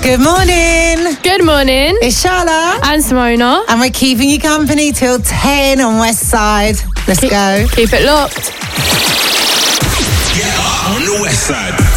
Good morning. Good morning. It's Charlotte. And Simona. And we're keeping you company till 10 on West Side. Let's go. Keep it locked. Get up on the West Side.